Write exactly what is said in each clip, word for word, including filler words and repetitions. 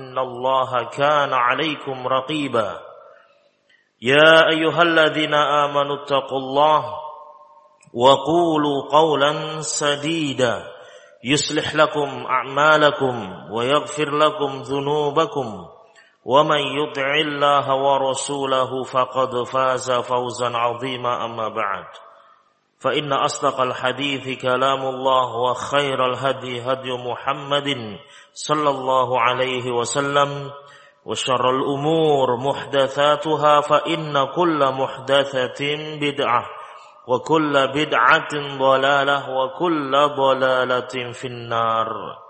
إن الله كان عليكم رقيبا يا أيها الذين آمنوا اتقوا الله وقولوا قولا سديدا يصلح لكم أعمالكم ويغفر لكم ذنوبكم ومن يطع الله ورسوله فقد فاز فوزا عظيما أما بعد فإن أصدق الحديث كلام الله وخير الهدي هدي محمد صلى الله عليه وسلم وشر الأمور محدثاتها فإن كل محدثة بدعة وكل بدعة ضلالة وكل ضلالة في النار.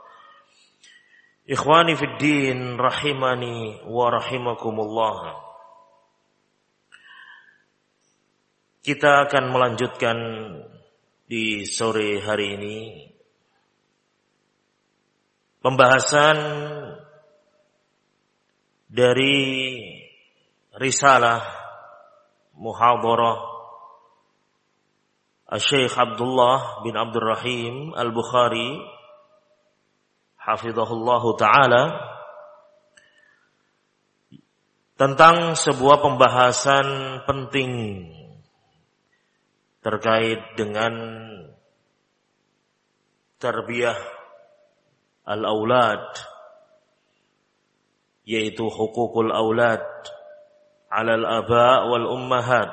Ikhwani fid din rahimani wa rahimakumullah. Kita akan melanjutkan di sore hari ini pembahasan dari risalah muhadharah Syekh Abdullah bin Abdul Rahim Al-Bukhari hafizahullahu ta'ala tentang sebuah pembahasan penting terkait dengan tarbiyah al-aulad, yaitu hukukul aulad alal aba wal ummahat.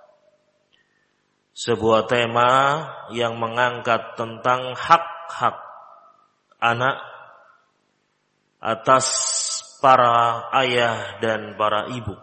Sebuah tema yang mengangkat tentang hak-hak anak atas para ayah dan para ibu.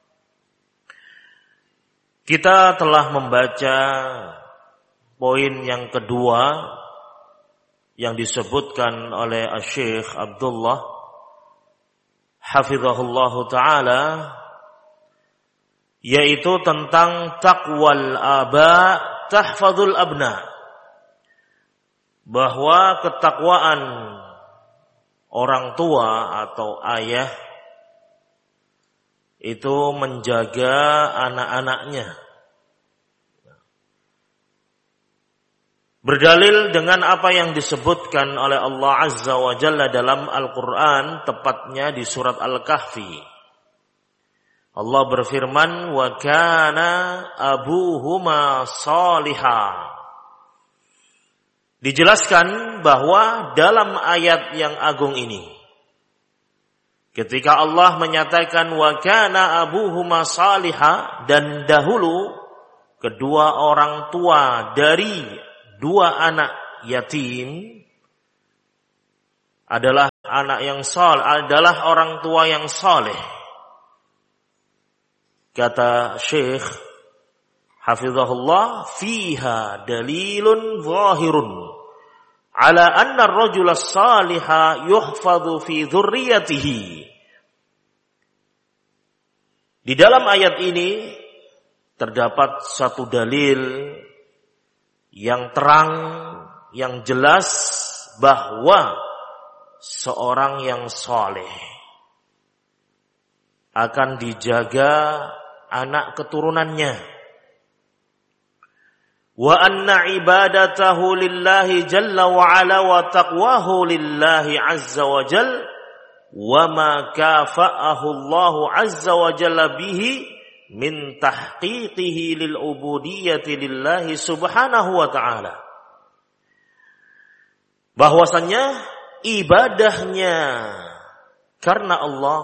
Kita telah membaca poin yang kedua yang disebutkan oleh Syekh Abdullah hafizahullahu ta'ala, yaitu tentang taqwal aba tahfadzul abna, bahwa ketakwaan orang tua atau ayah itu menjaga anak-anaknya. Berdalil dengan apa yang disebutkan oleh Allah Azza wa Jalla dalam Al-Quran, tepatnya di surat Al-Kahfi. Allah berfirman, wa kana abuhuma salihah. Dijelaskan bahwa dalam ayat yang agung ini, ketika Allah menyatakan wa kana abuhuma salihah, dan dahulu kedua orang tua dari dua anak yatim adalah anak yang saleh, adalah orang tua yang saleh. Kata Syekh hafizahullah, fiha dalilun zahirun ala anna ar-rajula as-saliha yuhfadhu fi dzurriyyatihi. Di dalam ayat ini terdapat satu dalil yang terang, yang jelas, bahwa seorang yang saleh akan dijaga anak keturunannya. Wa anna ibadatahu lillahi jalla wa ala wa taqwahu lillahi azza wa jalla wa ma kafa'ahu Allahu azza wa jalla bihi min tahqiqihi lil ubudiyyati lillahi subhanahu wa ta'ala. Bahwasannya ibadahnya karena Allah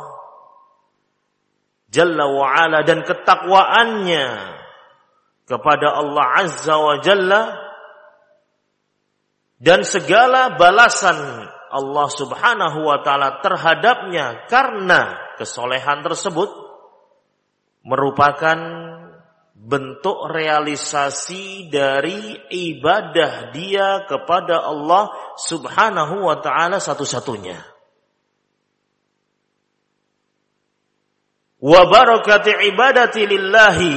Jalla wa ala dan ketakwaannya kepada Allah Azza wa Jalla dan segala balasan Allah Subhanahu wa ta'ala terhadapnya karena kesolehan tersebut merupakan bentuk realisasi dari ibadah dia kepada Allah Subhanahu wa ta'ala satu-satunya. Wa barakati ibadati lillahi,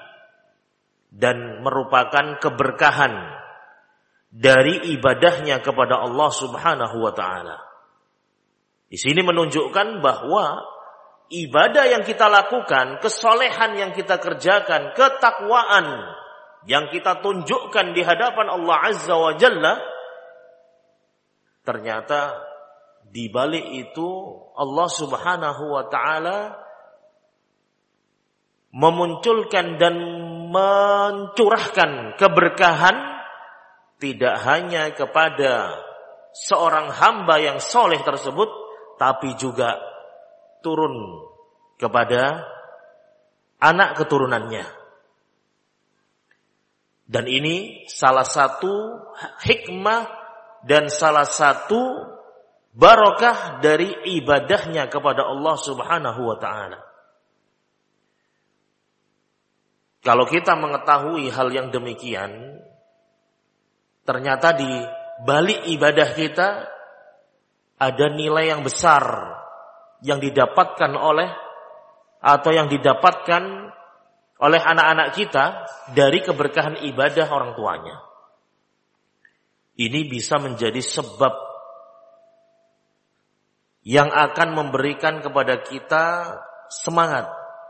dan merupakan keberkahan dari ibadahnya kepada Allah Subhanahu wa ta'ala. Di sini menunjukkan bahwa ibadah yang kita lakukan, kesolehan yang kita kerjakan, ketakwaan yang kita tunjukkan di hadapan Allah Azza wa Jalla, ternyata di balik itu Allah Subhanahu wa taala memunculkan dan mencurahkan keberkahan tidak hanya kepada seorang hamba yang soleh tersebut, tapi juga turun kepada anak keturunannya. Dan ini salah satu hikmah dan salah satu barakah dari ibadahnya kepada Allah Subhanahu wa ta'ala. Kalau kita mengetahui hal yang demikian, ternyata di balik ibadah kita ada nilai yang besar yang didapatkan oleh atau yang didapatkan oleh anak-anak kita dari keberkahan ibadah orang tuanya. Ini bisa menjadi sebab yang akan memberikan kepada kita semangat.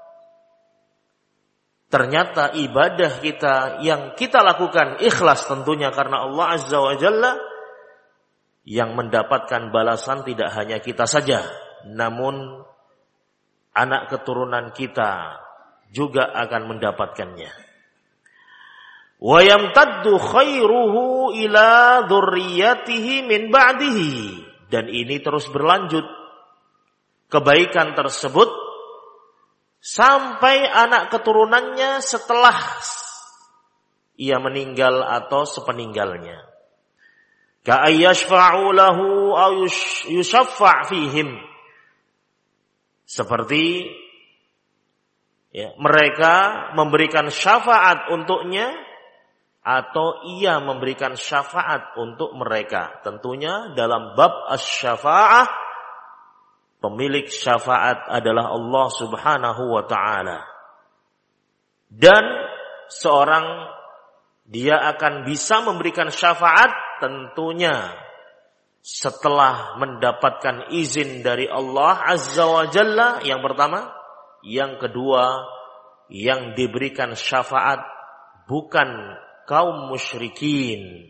Ternyata ibadah kita yang kita lakukan ikhlas tentunya karena Allah Azza wa Jalla, yang mendapatkan balasan tidak hanya kita saja, namun anak keturunan kita juga akan mendapatkannya. Wa yamtaddu khairuhu ila dzurriyyatihi min ba'dihi, dan ini terus berlanjut kebaikan tersebut sampai anak keturunannya setelah ia meninggal atau sepeninggalnya. Ka ayyashfa'u lahu aw yushaffa' fihim, seperti ya, mereka memberikan syafaat untuknya atau ia memberikan syafaat untuk mereka. Tentunya dalam bab asy-syafa'ah, pemilik syafaat adalah Allah Subhanahu wa ta'ala. Dan seorang dia akan bisa memberikan syafaat tentunya setelah mendapatkan izin dari Allah Azza wa Jalla, yang pertama. Yang kedua, yang diberikan syafaat bukan kaum musyrikin.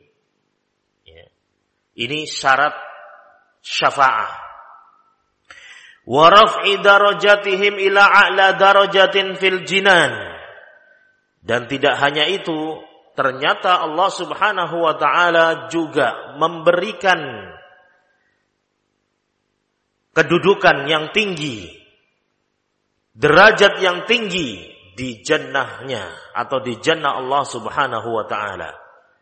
Ini syarat syafa'ah. Wa raf'i darajatihim ila a'la darajatin fil jinan. Dan tidak hanya itu, ternyata Allah Subhanahu wa ta'ala juga memberikan kedudukan yang tinggi, derajat yang tinggi di jannahnya atau di jannah Allah Subhanahu wa ta'ala.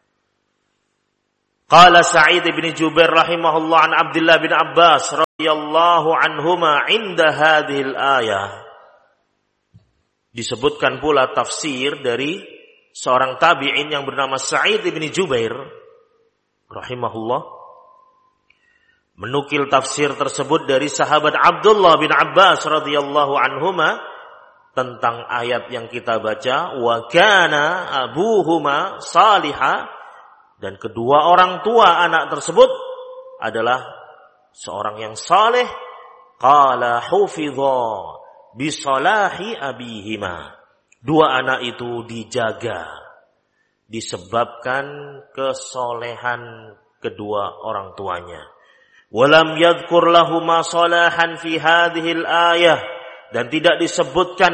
Qala Sa'id bin Jubair rahimahullah an Abdullah bin Abbas radhiyallahu anhuma inda hadhil ayah. Disebutkan pula tafsir dari seorang tabi'in yang bernama Sa'id bin Jubair rahimahullah, menukil tafsir tersebut dari sahabat Abdullah bin Abbas radhiyallahu anhuma tentang ayat yang kita baca, wa kana abuhuma salihah, dan kedua orang tua anak tersebut adalah seorang yang saleh. Qala hufidha bi salahi abihima, dua anak itu dijaga disebabkan kesolehan kedua orang tuanya. Walam yadhkur lahuma salahan fi hadhil ayah, dan tidak disebutkan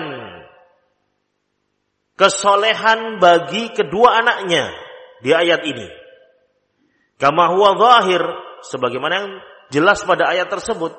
kesolehan bagi kedua anaknya di ayat ini. Kama huwa zahir, sebagaimana yang jelas pada ayat tersebut.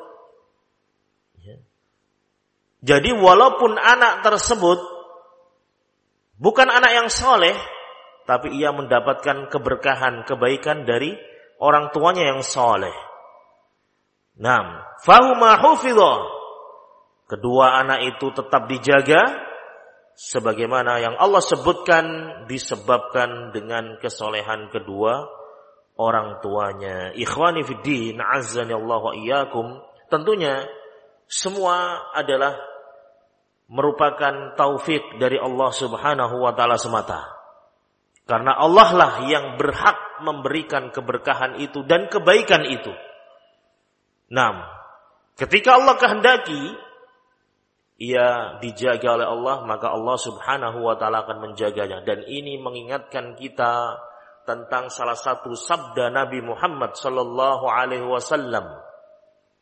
Jadi walaupun anak tersebut bukan anak yang soleh, tapi ia mendapatkan keberkahan, kebaikan dari orang tuanya yang soleh. Naam, fahuma hufidha, kedua anak itu tetap dijaga sebagaimana yang Allah sebutkan, disebabkan dengan kesolehan kedua orang tuanya. Ikhwani fid din, azzani Allah wa iyyakum. Tentunya semua adalah merupakan taufik dari Allah Subhanahu wa taala semata. Karena Allah lah yang berhak memberikan keberkahan itu dan kebaikan itu. Nah, ketika Allah kehendaki ia dijaga oleh Allah, maka Allah Subhanahu wa taala akan menjaganya. Dan ini mengingatkan kita tentang salah satu sabda Nabi Muhammad sallallahu alaihi wasallam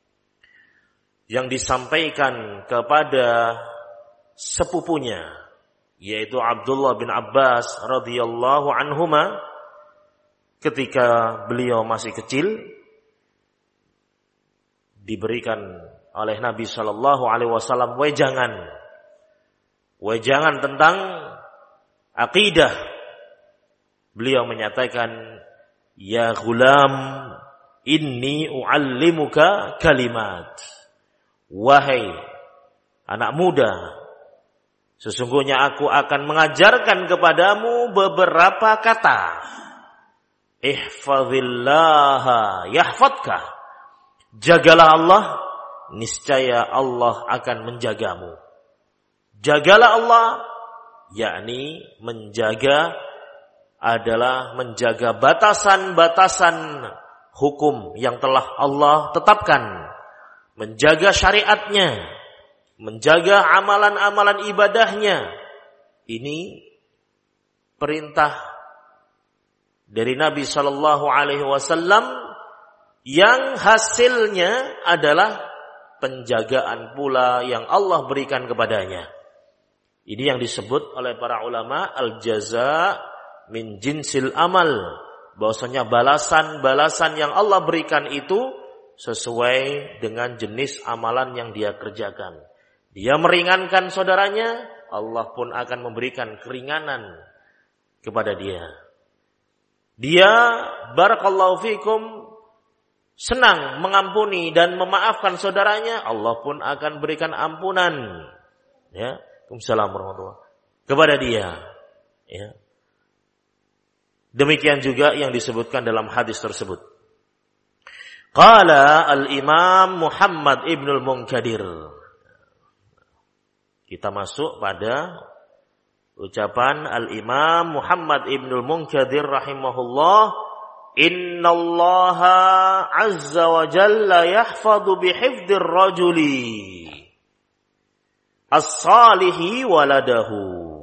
yang disampaikan kepada sepupunya, yaitu Abdullah bin Abbas radhiyallahu anhuma ketika beliau masih kecil, diberikan oleh Nabi Shallallahu Alaihi Wasallam wejangan, wejangan tentang akidah. Beliau menyatakan, ya ghulam, inni u'allimuka kalimat. Wahai anak muda, sesungguhnya aku akan mengajarkan kepadamu beberapa kata. Ihfazillaha yahfadka. Jagalah Allah, niscaya Allah akan menjagamu. Jagalah Allah, yakni menjaga adalah menjaga batasan-batasan hukum yang telah Allah tetapkan. Menjaga syariatnya, menjaga amalan-amalan ibadahnya. Ini perintah dari Nabi Shallallahu Alaihi Wasallam yang hasilnya adalah penjagaan pula yang Allah berikan kepadanya. Ini yang disebut oleh para ulama al-jaza min jinsil amal, bahwasanya balasan-balasan yang Allah berikan itu sesuai dengan jenis amalan yang dia kerjakan. Dia meringankan saudaranya, Allah pun akan memberikan keringanan kepada dia. Dia barakallahu fikum senang mengampuni dan memaafkan saudaranya, Allah pun akan berikan ampunan. Ya, Waalaikumsalam warahmatullahi wabarakatuh kepada dia. Ya. Demikian juga yang disebutkan dalam hadis tersebut. Qala al-Imam Muhammad ibnul Munkadir. Kita masuk pada ucapan al-Imam Muhammad ibnul Munkadir rahimahullah. Innallaha azza wa jalla yahfadhu bihifdzir rajuli as-salihi waladahu.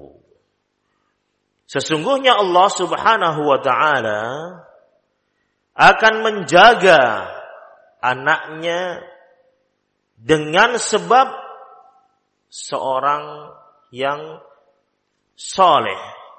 Sesungguhnya Allah subhanahu wa ta'ala akan menjaga anaknya dengan sebab seorang yang saleh.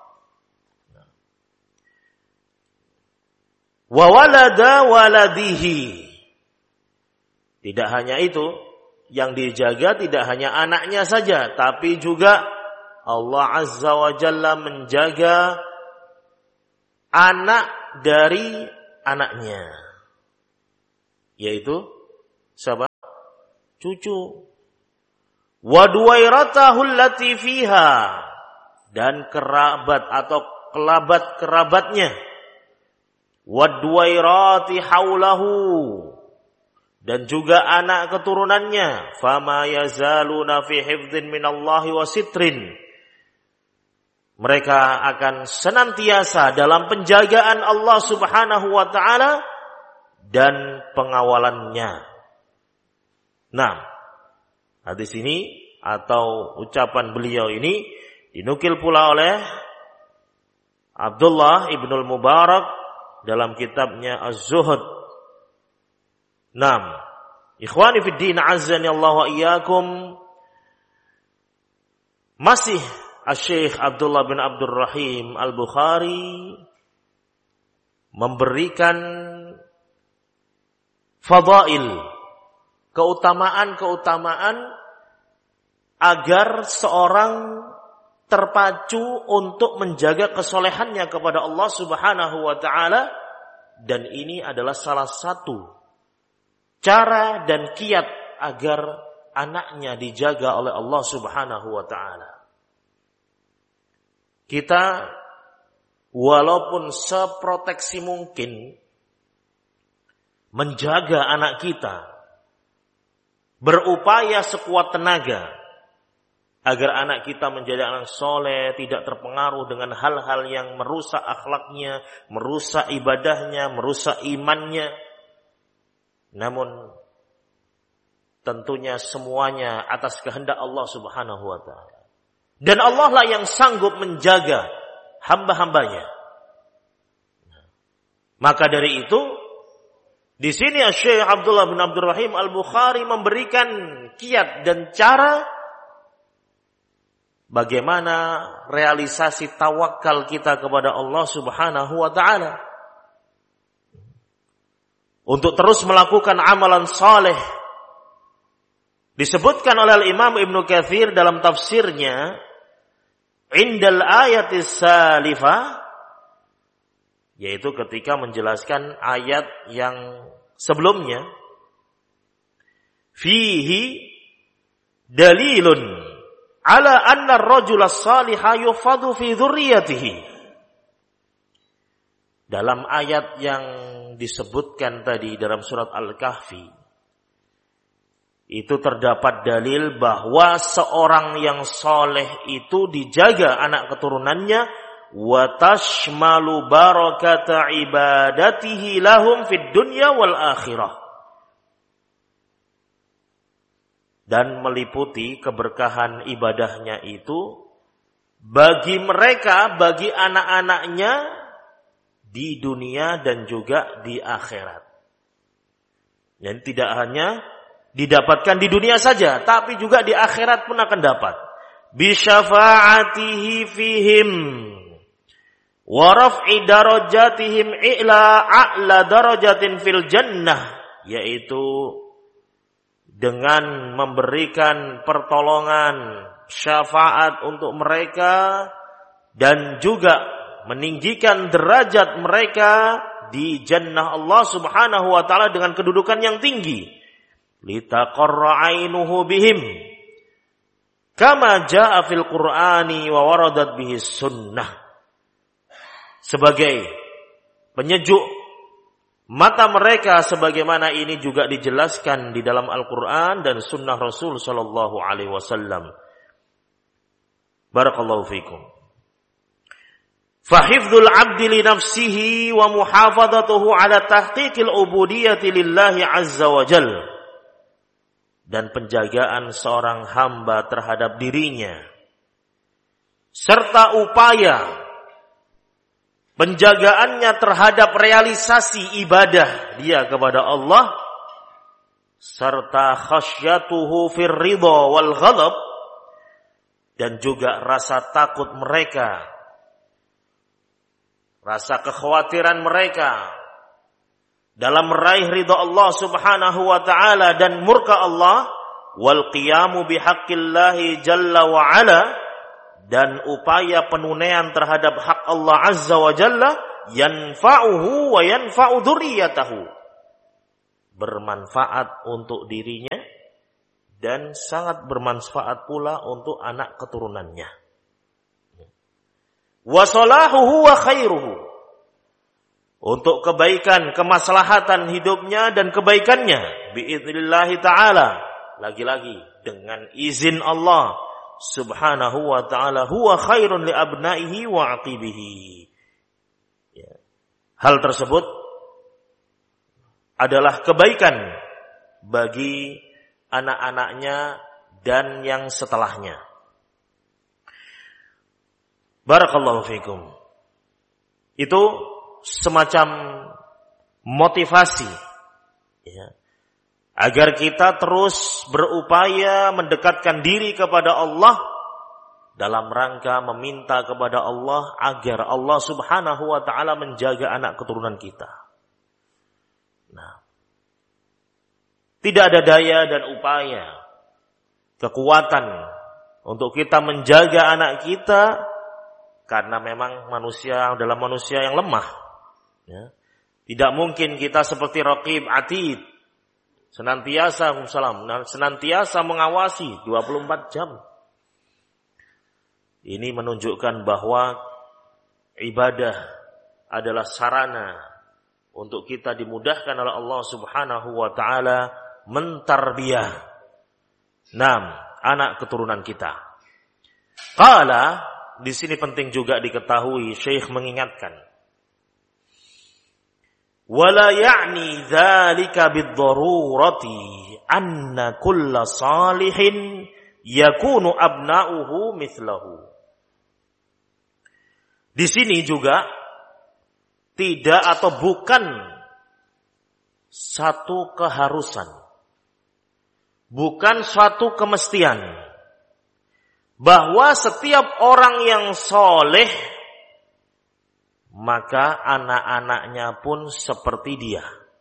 Wa walada waladihi. Tidak hanya itu, yang dijaga tidak hanya anaknya saja, tapi juga Allah Azza wa Jalla menjaga anak dari anaknya, yaitu siapa? Cucu. Wa duwairatahu allati fiha, dan kerabat atau kerabat-kerabatnya. Wa duwairati haulahu, dan juga anak keturunannya. Fama yazaluna fi hifdzin minallahi wa sitrin. Mereka akan senantiasa dalam penjagaan Allah subhanahu wa ta'ala dan pengawalannya. Nah, hadis ini atau ucapan beliau ini dinukil pula oleh Abdullah ibnul Mubarak dalam kitabnya Az-Zuhud. Nah, ikhwani fid din azzani Allah wa iyyakum, masih Asy-Syaikh Abdullah bin Abdul Rahim Al-Bukhari memberikan fadail, keutamaan-keutamaan agar seorang terpacu untuk menjaga kesolehannya kepada Allah Subhanahu wa taala, dan ini adalah salah satu cara dan kiat agar anaknya dijaga oleh Allah Subhanahu wa taala. Kita walaupun seproteksi mungkin menjaga anak kita, berupaya sekuat tenaga agar anak kita menjadi anak soleh, tidak terpengaruh dengan hal-hal yang merusak akhlaknya, merusak ibadahnya, merusak imannya. Namun tentunya semuanya atas kehendak Allah Subhanahu wa taala. Dan Allah lah yang sanggup menjaga hamba-hambanya. Maka dari itu, Di sini Syekh Abdullah bin Abdurrahim Al-Bukhari memberikan kiat dan cara bagaimana realisasi tawakal kita kepada Allah Subhanahu wa taala. Untuk terus melakukan amalan saleh. Disebutkan oleh Imam Ibnu Katsir dalam tafsirnya, indal ayatis salifah, yaitu ketika menjelaskan ayat yang sebelumnya, fihi dalilun ala anna ar-rajula as-saliha yufadu fi dzurriyyatihi. Dalam ayat yang disebutkan tadi dalam surat Al-Kahfi, itu terdapat dalil bahwa seorang yang soleh itu dijaga anak keturunannya, wa tashmalu barakata ibadatihi lahum fid dunya wal akhirah, dan meliputi keberkahan ibadahnya itu bagi mereka, bagi anak-anaknya di dunia dan juga di akhirat. Dan tidak hanya didapatkan di dunia saja, tapi juga di akhirat pun akan dapat. Bi syafa'atihi fihim wa raf'i darajatihim ila a'la darajatin fil jannah, yaitu dengan memberikan pertolongan, syafaat untuk mereka, dan juga meninggikan derajat mereka di jannah Allah Subhanahu wa taala dengan kedudukan yang tinggi. Litaqarra 'ainuhu bihim kama jaa fil Qur'ani wa waradat bihi sunnah, sebagai penyejuk mata mereka sebagaimana ini juga dijelaskan di dalam Al-Qur'an dan sunnah Rasul sallallahu alaihi wasallam. Barakallahu fikum. Fahifdzul 'abdi li nafsihi wa muhafadzatuhu 'ala tahqiqil ubudiyyati lillahi 'azza wa jalla, dan penjagaan seorang hamba terhadap dirinya, serta upaya penjagaannya terhadap realisasi ibadah dia kepada Allah, serta khasyatuhu fir ridha wal ghadab, dan juga rasa takut mereka, rasa kekhawatiran mereka dalam meraih ridha Allah Subhanahu wa taala dan murka Allah, wal qiyamu bihaqqillahi jalla wa ala, dan upaya penunaian terhadap hak Allah Azza wa Jalla, yanfa'uhu wa yanfa'u dzurriyyatahu, bermanfaat untuk dirinya dan sangat bermanfaat pula untuk anak keturunannya. Wa salahuhu wa khairuhu, untuk kebaikan, kemaslahatan hidupnya dan kebaikannya, biidznillahi ta'ala, lagi-lagi dengan izin Allah Subhanahu wa ta'ala, huwa khairun li abnaihi wa aqibihi. Ya. Hal tersebut adalah kebaikan bagi anak-anaknya dan yang setelahnya. Barakallahu fikum. Itu semacam motivasi, ya, agar kita terus berupaya mendekatkan diri kepada Allah dalam rangka meminta kepada Allah agar Allah Subhanahu wa taala menjaga anak keturunan kita. Nah, tidak ada daya dan upaya, kekuatan untuk kita menjaga anak kita, karena memang manusia adalah manusia yang lemah. Ya. Tidak mungkin kita seperti Raqib Atid, senantiasa salam, senantiasa mengawasi dua puluh empat jam. Ini menunjukkan bahwa ibadah adalah sarana untuk kita dimudahkan oleh Allah Subhanahu wa taala mentarbiyah enam anak keturunan kita. Qala, di sini penting juga diketahui, Syekh mengingatkan, wala ya'ni dzalika bid-darurati anna kulla salihin yakunu abna'uhu mithlahu. Di sini juga tidak atau bukan satu keharusan, bukan suatu kemestian, bahwa setiap orang yang soleh maka anak-anaknya pun seperti dia.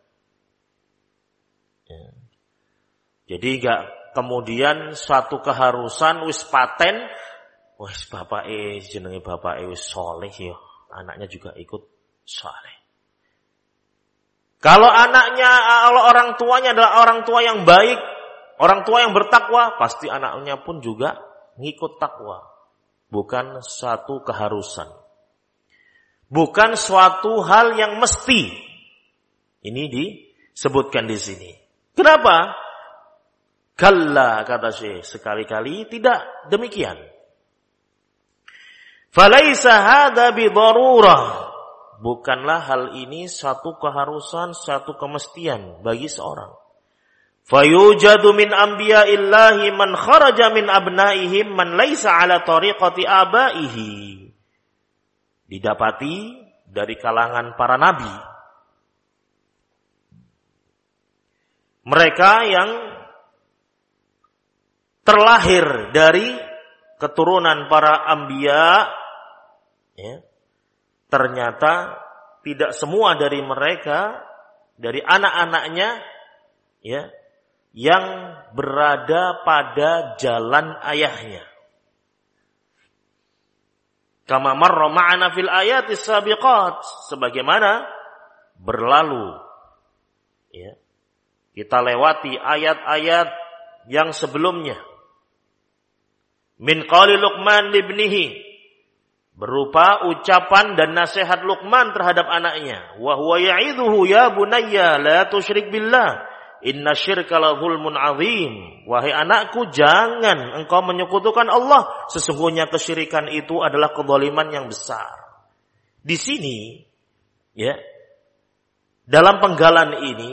Ya. Jadi enggak kemudian suatu keharusan wis paten, wis bapake jenenge bapake wis soleh ya, anaknya juga ikut soleh. Kalau anaknya, kalau orang tuanya adalah orang tua yang baik, orang tua yang bertakwa, pasti anaknya pun juga ngikut takwa. Bukan satu keharusan. Bukan suatu hal yang mesti. Ini disebutkan di sini. Kenapa? Kalla, kata Syekh, sekali-kali tidak demikian. Falaisa hadza bidarurah. Bukanlah hal ini satu keharusan, satu kemestian bagi seorang. Fayujadu min anbiya'illahi man kharaja min abnaihim man laisa ala tariqati abaihi. Didapati dari kalangan para nabi, mereka yang terlahir dari keturunan para anbiya, ya, ternyata tidak semua dari mereka, dari anak-anaknya, ya, yang berada pada jalan ayahnya. Kama marra ma'ana fil ayatis sabiqat, sebagaimana berlalu, ya, kita lewati ayat-ayat yang sebelumnya. Min qali Luqman libnihi, berupa ucapan dan nasihat Luqman terhadap anaknya. Wa huwa ya'idhuhu ya bunayya la tusyrik billah inna syirka la zulmun azim. Wahai anakku, jangan engkau menyekutukan Allah, sesungguhnya kesyirikan itu adalah kezaliman yang besar. Di sini, ya, dalam penggalan ini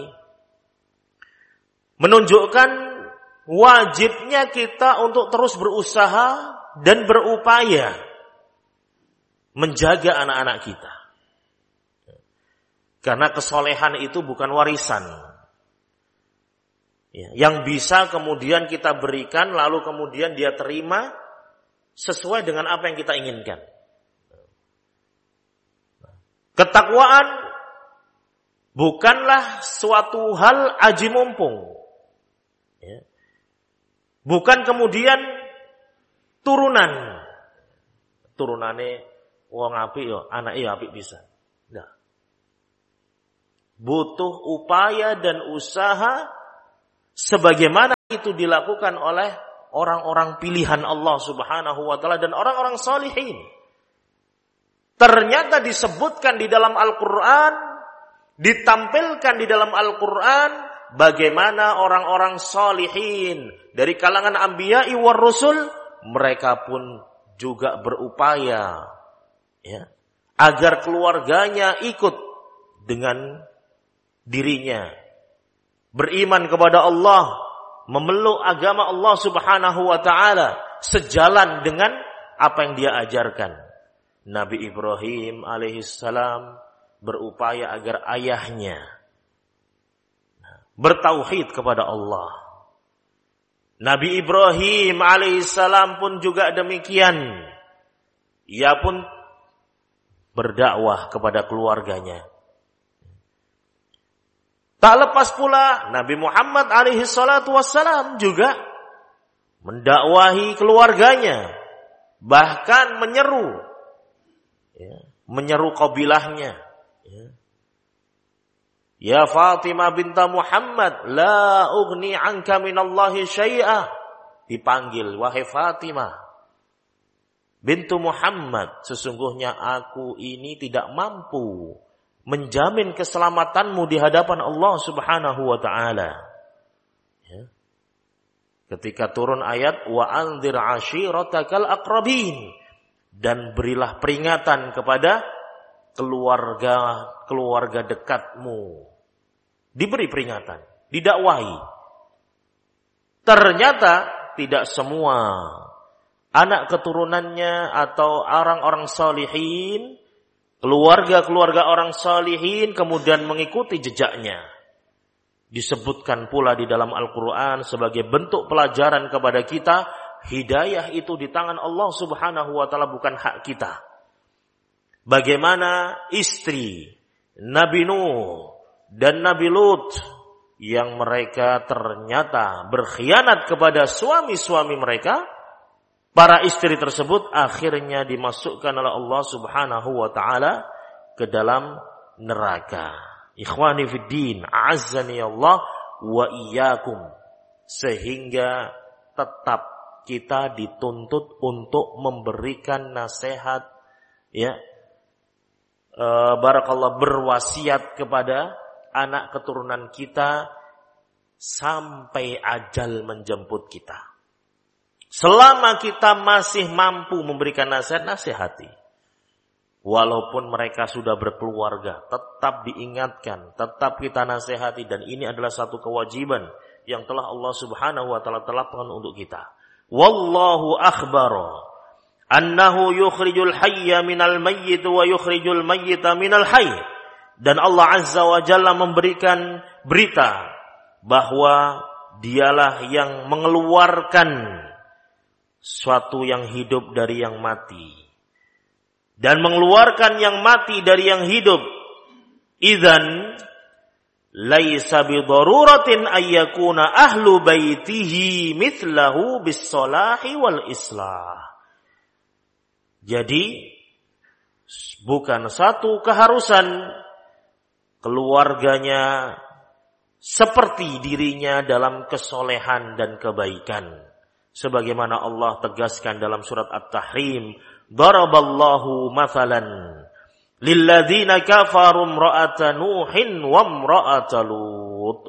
menunjukkan wajibnya kita untuk terus berusaha dan berupaya menjaga anak-anak kita. Karena kesolehan itu bukan warisan, ya, yang bisa kemudian kita berikan lalu kemudian dia terima sesuai dengan apa yang kita inginkan. Ketakwaan bukanlah suatu hal aji mumpung, ya. Bukan kemudian turunan turunane wong apik yo anake yo apik bisa. Nah, butuh upaya dan usaha sebagaimana itu dilakukan oleh orang-orang pilihan Allah Subhanahu wa taala dan orang-orang salihin. Ternyata disebutkan di dalam Al-Qur'an, ditampilkan di dalam Al-Qur'an bagaimana orang-orang salihin dari kalangan anbiya'i war rusul, mereka pun juga berupaya, ya, agar keluarganya ikut dengan dirinya, beriman kepada Allah, memeluk agama Allah Subhanahu wa taala sejalan dengan apa yang dia ajarkan. Nabi Ibrahim alaihissalam berupaya agar ayahnya bertauhid kepada Allah. Nabi Ibrahim alaihissalam pun juga demikian. Ia pun berdakwah kepada keluarganya. Tak lepas pula Nabi Muhammad alaihi salatu wassalam juga mendakwahi keluarganya, bahkan menyeru, ya, menyeru kabilahnya, ya. Ya Fatimah binta Muhammad, la ughni anka minallahi syai'a. Dipanggil, wahai Fatimah bintu Muhammad, sesungguhnya aku ini tidak mampu menjamin keselamatanmu di hadapan Allah Subhanahu wa taala. Ya. Ketika turun ayat wa anzir ashiratakal aqrabin, dan berilah peringatan kepada keluarga keluarga dekatmu. Diberi peringatan, didakwahi. Ternyata tidak semua anak keturunannya atau orang-orang salihin, keluarga-keluarga orang salihin kemudian mengikuti jejaknya. Disebutkan pula di dalam Al-Quran sebagai bentuk pelajaran kepada kita, hidayah itu di tangan Allah Subhanahu wa ta'ala, bukan hak kita. Bagaimana istri Nabi Nuh dan Nabi Lut yang mereka ternyata berkhianat kepada suami-suami mereka, para istri tersebut akhirnya dimasukkan oleh Allah Subhanahu wa ta'ala ke dalam neraka. Ikhwani fiddin, a'azzani Allah wa iyyakum. Sehingga tetap kita dituntut untuk memberikan nasihat, ya, e, barakallah, berwasiat kepada anak keturunan kita sampai ajal menjemput kita. Selama kita masih mampu memberikan nasihat, nasihati. Walaupun mereka sudah berkeluarga, tetap diingatkan, tetap kita nasihati, dan ini adalah satu kewajiban yang telah Allah Subhanahu wa ta'ala telapkan untuk kita. Wallahu akhbara annahu yukhrijul hayya minal mayyit wa yukhrijul mayyita minal hayy. Dan Allah Azza wa Jalla memberikan berita bahwa dialah yang mengeluarkan suatu yang hidup dari yang mati, dan mengeluarkan yang mati dari yang hidup. Idzan laisa bidaruratin ayyakuna ahlu baitihi mithlahu bis-salahi wal islah. Jadi bukan satu keharusan keluarganya seperti dirinya dalam kesolehan dan kebaikan. Sebagaimana Allah tegaskan dalam surat At-Tahrim, daraballahu mathalan lilladzina kafaru imra'ata nuhin wa imra'ata lut.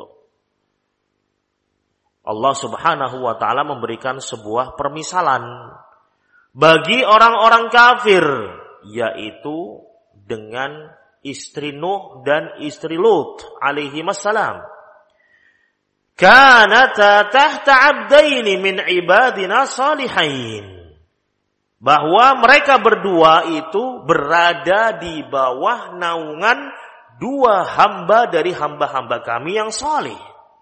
Allah Subhanahu wa ta'ala memberikan sebuah permisalan bagi orang-orang kafir, yaitu dengan istri Nuh dan istri Lut alaihi wassalam. Kanata tahta abdaini min ibadina salihain. Bahwa mereka berdua itu berada di bawah naungan dua hamba dari hamba-hamba kami yang saleh.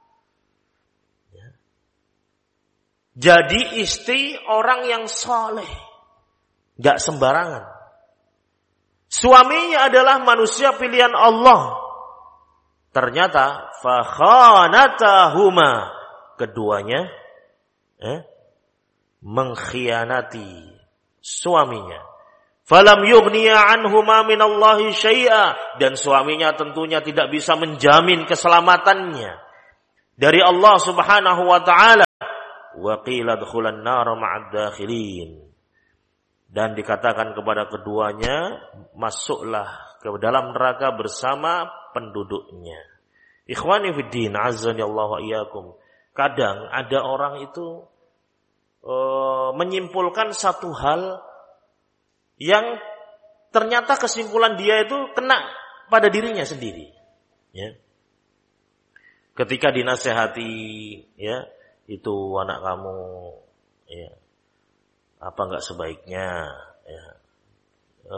Jadi istri orang yang saleh, gak sembarangan. Suaminya adalah manusia pilihan Allah. Ternyata fakhanatahuma, keduanya eh, mengkhianati suaminya. Falam yughniya anhuma minallahi syai'a, dan suaminya tentunya tidak bisa menjamin keselamatannya dari Allah Subhanahu wa ta'ala. Wa qila dkhulan nar ma'ad dakhilin, dan dikatakan kepada keduanya, masuklah ke dalam neraka bersama penduduknya. Ikhwani fiddin, azzani Allah wa iyyakum. Kadang ada orang itu e, menyimpulkan satu hal yang ternyata kesimpulan dia itu kena pada dirinya sendiri. Ya. Ketika dinasehati, ya, itu anak kamu, ya, apa enggak sebaiknya, ya, e,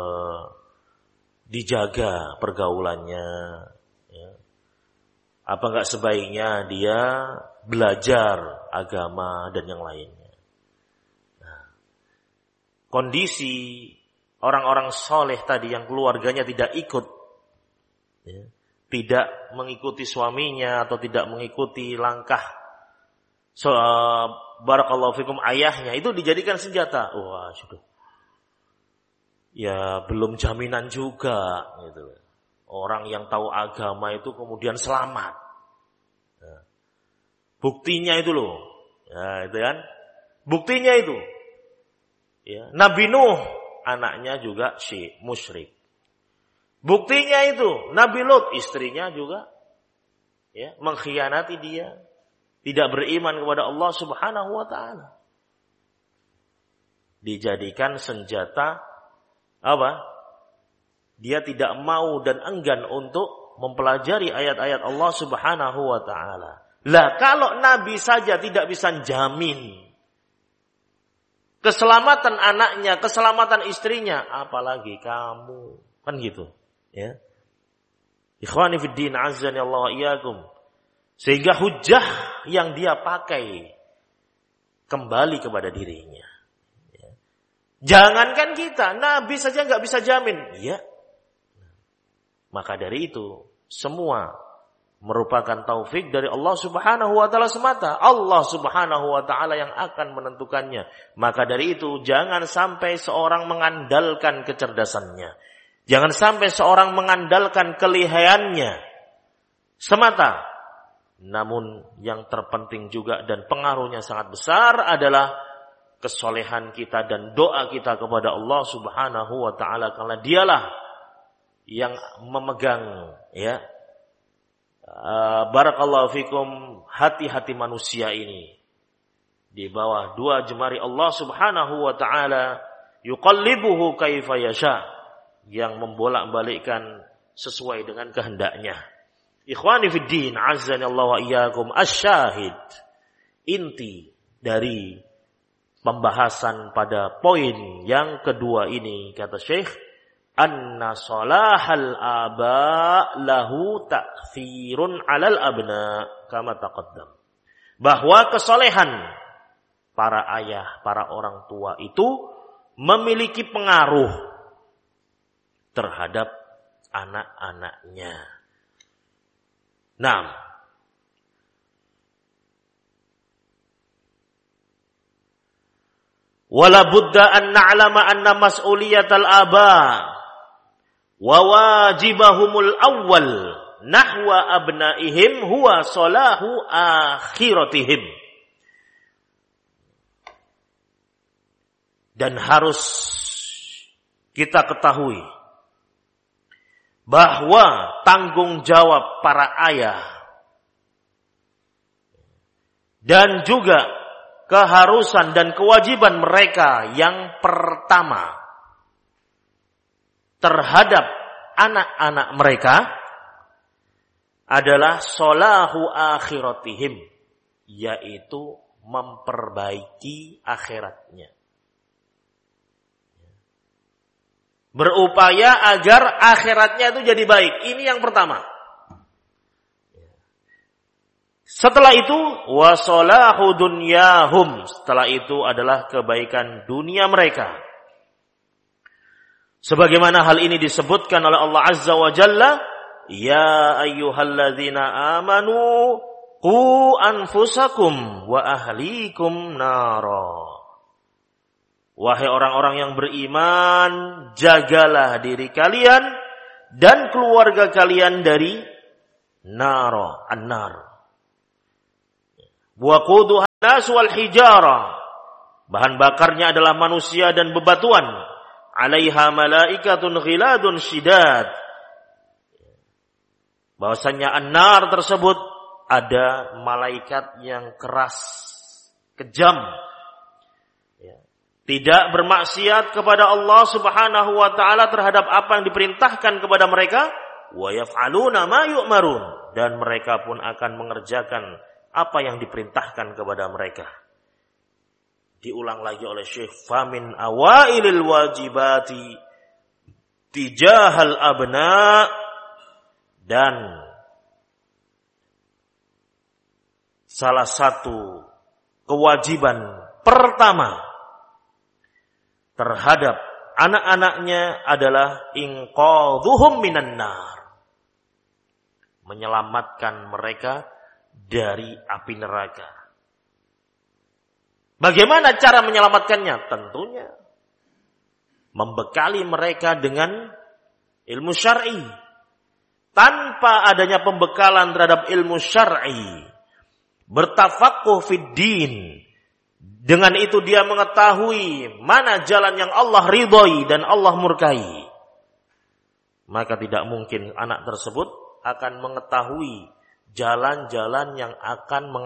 dijaga pergaulannya, ya. Apa enggak sebaiknya dia belajar agama dan yang lainnya. Nah, kondisi orang-orang soleh tadi yang keluarganya tidak ikut, ya, tidak mengikuti suaminya atau tidak mengikuti langkah so, uh, barakallahu fikum ayahnya, itu dijadikan senjata. Wah, sudah. Ya belum jaminan juga gitu. Orang yang tahu agama itu kemudian selamat. Nah, buktinya itu loh. Ya, itu kan? Buktinya itu. Ya, Nabi Nuh anaknya juga syirk, musyrik. Buktinya itu Nabi Lut istrinya juga, ya, mengkhianati dia, tidak beriman kepada Allah Subhanahu wa ta'ala. Dijadikan senjata apa? Dia tidak mau dan enggan untuk mempelajari ayat-ayat Allah Subhanahu wa ta'ala. Lah kalau Nabi saja tidak bisa jamin keselamatan anaknya, keselamatan istrinya, apalagi kamu. Kan gitu, ya. Ikhwani fiddin, azzani Allah wa iyyakum. Sehingga hujah yang dia pakai kembali kepada dirinya. Jangankan kita, Nabi saja nggak bisa jamin. Ya. Maka dari itu, semua merupakan taufik dari Allah Subhanahu wa taala semata. Allah Subhanahu wa taala yang akan menentukannya. Maka dari itu, jangan sampai seorang mengandalkan kecerdasannya. Jangan sampai seorang mengandalkan kelihayannya semata. Namun yang terpenting juga dan pengaruhnya sangat besar adalah kesolehan kita dan doa kita kepada Allah Subhanahu wa taala, karena dialah yang memegang ya uh, barakallahu fikum hati-hati manusia ini di bawah dua jemari Allah Subhanahu wa taala, yuqallibuhu kaifa yasha, yang membolak-balikkan sesuai dengan kehendaknya. Ikhwani fid din, azzani Allah wa iyyakum, asyahid, inti dari pembahasan pada poin yang kedua ini, kata Syekh, anna salahal aba lahu ta'thirun 'alal abna kama taqaddam. Bahwa kesolehan para ayah, para orang tua itu memiliki pengaruh terhadap anak-anaknya. Nah, wala budda an na'lama anna mas'uliyatal aba wa wajibahumul awwal nahwa abnaihim huwa salahu akhiratihim. Dan harus kita ketahui bahwa tanggung jawab para ayah dan juga keharusan dan kewajiban mereka yang pertama terhadap anak-anak mereka adalah solahu akhiratihim, yaitu memperbaiki akhiratnya. Berupaya agar akhiratnya itu jadi baik. Ini yang pertama. Setelah itu wasolahu dunyahum. Setelah itu adalah kebaikan dunia mereka. Sebagaimana hal ini disebutkan oleh Allah Azza wa Jalla, ya ayyuhalladzina amanu qu anfusakum wa ahlikum nara. Wahai orang-orang yang beriman, jagalah diri kalian dan keluarga kalian dari nara, an-nar. Waquduhan nas wal hijara. Bahan bakarnya adalah manusia dan bebatuan. Alaiha malaikatun ghiladun syidad. Bahwasanya an-nar tersebut ada malaikat yang keras, kejam, tidak bermaksiat kepada Allah Subhanahu wa taala terhadap apa yang diperintahkan kepada mereka, wa yaf'aluna ma yu'marun, dan mereka pun akan mengerjakan apa yang diperintahkan kepada mereka. Diulang lagi oleh Syekh, famin awailil wajibati tijahal abna, dan salah satu kewajiban pertama terhadap anak-anaknya adalah inqadhuhum minan nar, menyelamatkan mereka dari api neraka. Bagaimana cara menyelamatkannya? Tentunya membekali mereka dengan ilmu syar'i. Tanpa adanya pembekalan terhadap ilmu syar'i, bertafaqquh fid din, dengan itu dia mengetahui mana jalan yang Allah ridhoi dan Allah murkai, maka tidak mungkin anak tersebut akan mengetahui jalan-jalan yang akan